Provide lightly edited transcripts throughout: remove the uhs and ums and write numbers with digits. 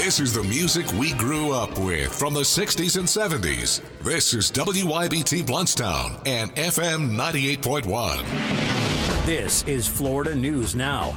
This is the music we grew up with from the 60s and 70s. This is WYBT Bluntstown and FM 98.1. This is Florida News Now.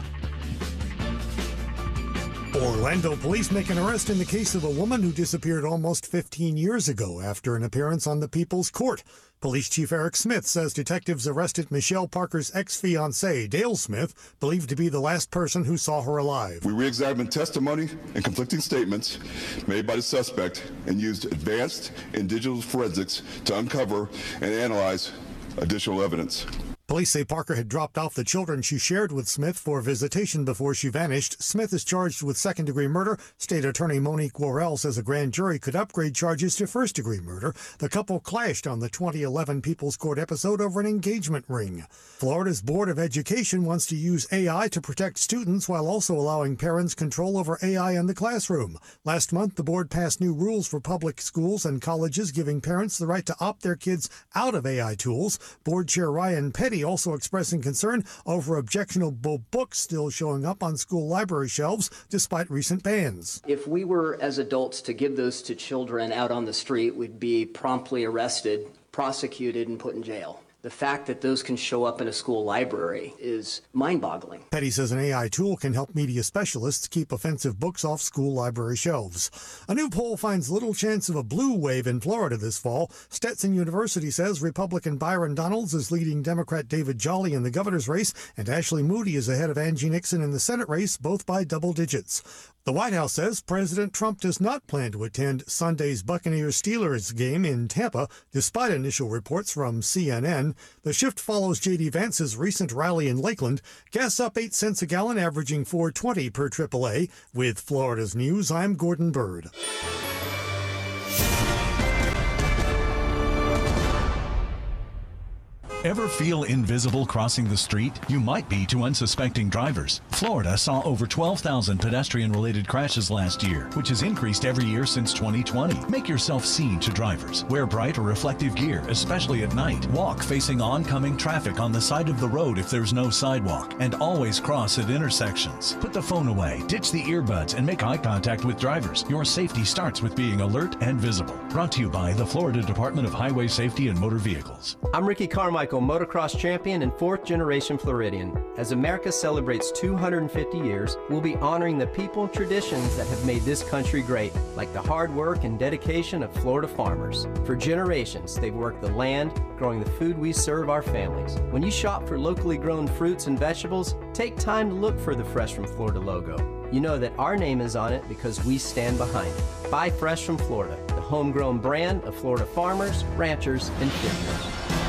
Orlando police make an arrest in the case of a woman who disappeared almost 15 years ago after an appearance on the People's Court. Police Chief Eric Smith says detectives arrested Michelle Parker's ex-fiancé, Dale Smith, believed to be the last person who saw her alive. We re-examined testimony and conflicting statements made by the suspect and used advanced and digital forensics to uncover and analyze additional evidence. Police say Parker had dropped off the children she shared with Smith for visitation before she vanished. Smith is charged with second-degree murder. State Attorney Monique Worrell says a grand jury could upgrade charges to first-degree murder. The couple clashed on the 2011 People's Court episode over an engagement ring. Florida's Board of Education wants to use AI to protect students while also allowing parents control over AI in the classroom. Last month, the board passed new rules for public schools and colleges, giving parents the right to opt their kids out of AI tools. Board Chair Ryan Petty also expressing concern over objectionable books still showing up on school library shelves despite recent bans. If we were, as adults, to give those to children out on the street, we'd be promptly arrested, prosecuted, and put in jail. The fact that those can show up in a school library is mind-boggling. Petty says an AI tool can help media specialists keep offensive books off school library shelves. A new poll finds little chance of a blue wave in Florida this fall. Stetson University says Republican Byron Donalds is leading Democrat David Jolly in the governor's race, and Ashley Moody is ahead of Angie Nixon in the Senate race, both by double digits. The White House says President Trump does not plan to attend Sunday's Buccaneers-Steelers game in Tampa, despite initial reports from CNN. The shift follows J.D. Vance's recent rally in Lakeland. Gas up 8 cents a gallon, averaging $4.20 per AAA. With Florida's News, I'm Gordon Bird. Ever feel invisible crossing the street? You might be to unsuspecting drivers. Florida saw over 12,000 pedestrian-related crashes last year, which has increased every year since 2020. Make yourself seen to drivers. Wear bright or reflective gear, especially at night. Walk facing oncoming traffic on the side of the road if there's no sidewalk, and always cross at intersections. Put the phone away, ditch the earbuds, and make eye contact with drivers. Your safety starts with being alert and visible. Brought to you by the Florida Department of Highway Safety and Motor Vehicles. I'm Ricky Carmichael, motocross champion and fourth-generation Floridian. As America celebrates 250 years, we'll be honoring the people and traditions that have made this country great, like the hard work and dedication of Florida farmers. For generations, they've worked the land, growing the food we serve our families. When you shop for locally grown fruits and vegetables, take time to look for the Fresh from Florida logo. You know that our name is on it because we stand behind it. Buy Fresh from Florida, the homegrown brand of Florida farmers, ranchers, and fishers.